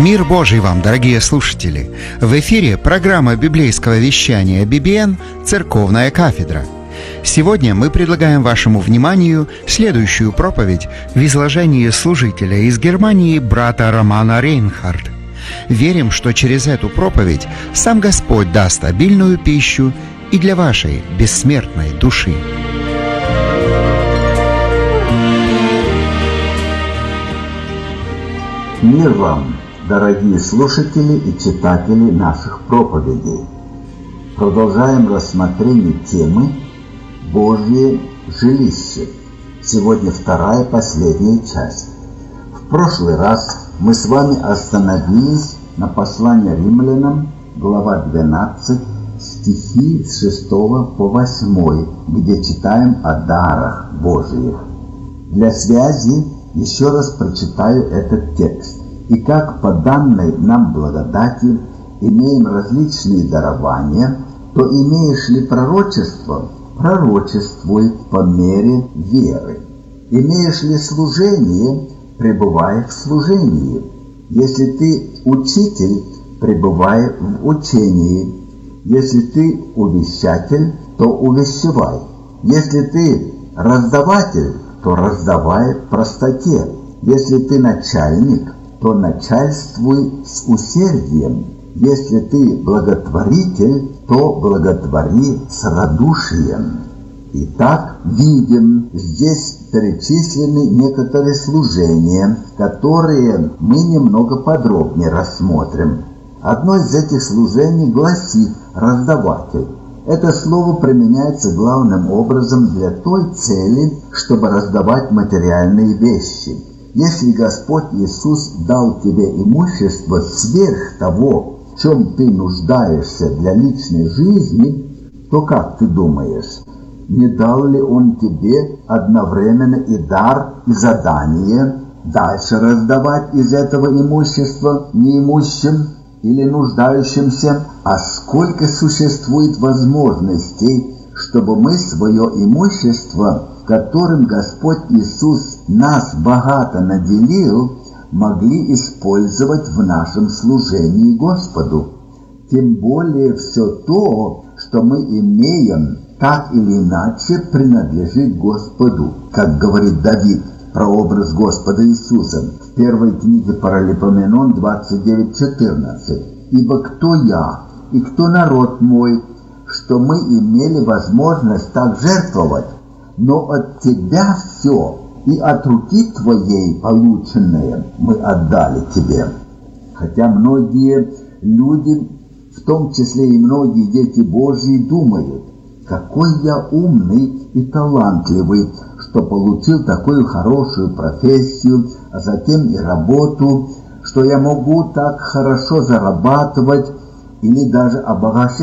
Мир Божий вам, дорогие слушатели! В эфире программа библейского вещания BBN «Церковная кафедра». Сегодня мы предлагаем вашему вниманию следующую проповедь в изложении служителя из Германии брата Романа Рейнхард. Верим, что через эту проповедь сам Господь даст обильную пищу и для вашей бессмертной души. Мир вам, дорогие слушатели и читатели наших проповедей. Продолжаем рассмотрение темы «Божье жилище». Сегодня вторая, последняя часть. В прошлый раз мы с вами остановились на послании римлянам, глава 12, стихи с 6 по 8, где читаем о дарах Божьих. Для связи еще раз прочитаю этот текст. «И как по данной нам благодати имеем различные дарования, то имеешь ли пророчество, пророчествуй по мере веры. Имеешь ли служение, пребывай в служении. Если ты учитель, пребывай в учении. Если ты увещатель, то увещевай. Если ты раздаватель, то раздавай в простоте. Если ты начальник, то начальствуй с усердием. Если ты благотворитель, то благотвори с радушием». Итак, видим, здесь перечислены некоторые служения, которые мы немного подробнее рассмотрим. Одно из этих служений гласит «раздаватель». Это слово применяется главным образом для той цели, чтобы раздавать материальные вещи. Если Господь Иисус дал тебе имущество сверх того, в чем ты нуждаешься для личной жизни, то как ты думаешь, не дал ли Он тебе одновременно и дар, и задание дальше раздавать из этого имущества неимущим или нуждающимся? А сколько существует возможностей, чтобы мы свое имущество, которым Господь Иисус нас богато наделил, могли использовать в нашем служении Господу. Тем более все то, что мы имеем, так или иначе принадлежит Господу. Как говорит Давид, прообраз Господа Иисуса, в первой книге Паралипоменон 29:14. «Ибо кто я и кто народ мой, что мы имели возможность так жертвовать, но от Тебя все, и от руки Твоей полученное мы отдали Тебе». Хотя многие люди, в том числе и многие дети Божьи, думают: какой я умный и талантливый, что получил такую хорошую профессию, а затем и работу, что я могу так хорошо зарабатывать или даже обогащаться